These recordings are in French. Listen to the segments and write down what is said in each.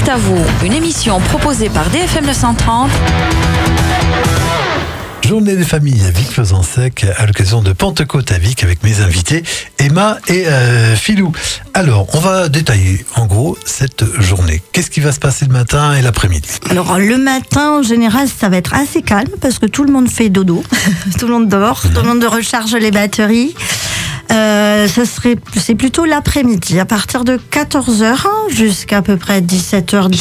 à vous, une émission proposée par DFM 930. Journée des familles à Vic-Fezensac à l'occasion de Pentecôte à Vic avec mes invités Emma et Philou. Alors, on va détailler en gros cette journée. Qu'est-ce qui va se passer le matin et l'après-midi? Alors le matin, en général, ça va être assez calme parce que tout le monde fait dodo, tout le monde dort, tout le monde recharge les batteries. C'est plutôt l'après-midi, à partir de 14h jusqu'à à peu près 17h,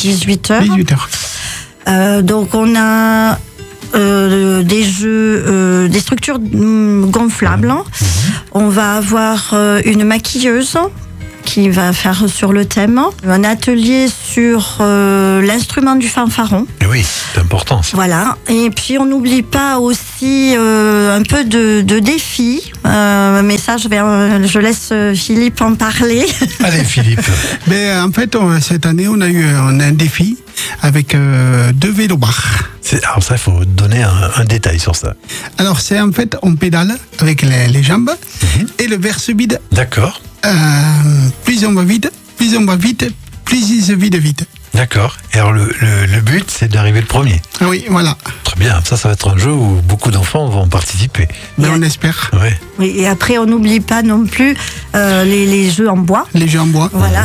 18h. Donc on a des jeux, des structures gonflables. On va avoir une maquilleuse qui va faire sur le thème, un atelier sur l'instrument du fanfaron. Oui, c'est important ça. Voilà, et puis on n'oublie pas aussi un peu de défis, mais ça je laisse Philippe en parler. Allez Philippe. Mais en fait, cette année, on a eu un défi avec 2 vélos-bars. Alors ça, il faut donner un détail sur ça. Alors c'est en fait, on pédale avec les jambes et le verse vide. D'accord. Plus on va vite, plus il se vide vite. D'accord. Et alors le but, c'est d'arriver le premier. Oui, voilà. Très bien. Ça va être un jeu où beaucoup d'enfants vont participer. Mais on espère. Ouais. Oui, et après on n'oublie pas non plus les jeux en bois. Les jeux en bois. Voilà,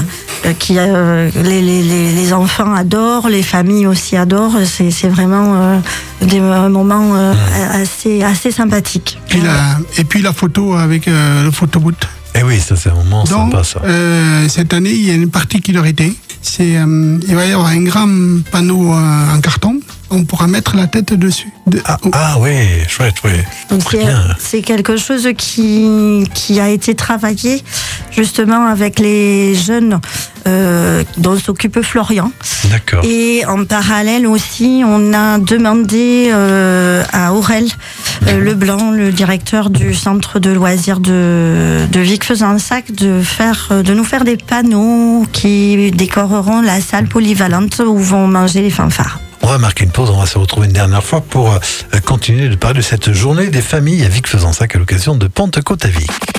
les enfants adorent, les familles aussi adorent. C'est vraiment un moment assez sympathique. Et puis la photo avec le photobooth. Et oui, ça c'est un moment sympa ça. Cette année, il y a une particularité. Il va y avoir un grand panneau en carton. On pourra mettre la tête dessus. Ah oui, chouette, oui. Donc c'est quelque chose qui a été travaillé justement avec les jeunes dont s'occupe Florian. D'accord. Et en parallèle aussi, on a demandé à Aurel Leblanc, le directeur du centre de loisirs de Vic-Fezensac, de nous faire des panneaux qui décoreront la salle polyvalente où vont manger les fanfares. On va marquer une pause, on va se retrouver une dernière fois pour continuer de parler de cette journée des familles à Vic-Fezensac à l'occasion de Pentecôte à Vic.